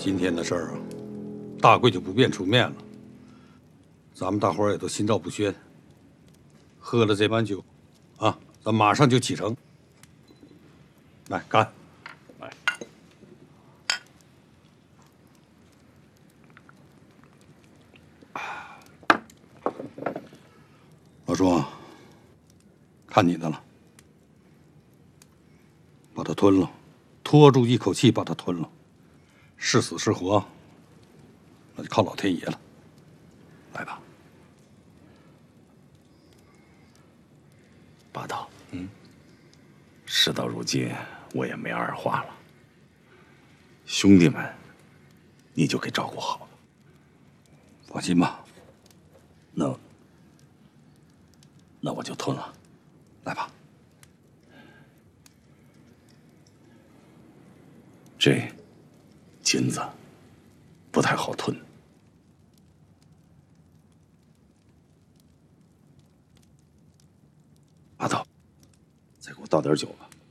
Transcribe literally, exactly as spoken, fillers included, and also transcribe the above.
今天的事儿啊，大贵就不便出面了。咱们大伙儿也都心照不宣。喝了这碗酒，啊，咱马上就启程。来，干！来，老庄，看你的了，把它吞了，拖住一口气把它吞了。是死是活，那就靠老天爷了。来吧。 霸道，嗯，事到如今，我也没二话了。兄弟们，你就给照顾好了。 放心吧。 那，那我就吞了。 来吧。 这金子不太好吞。霸道，再给我倒点酒吧。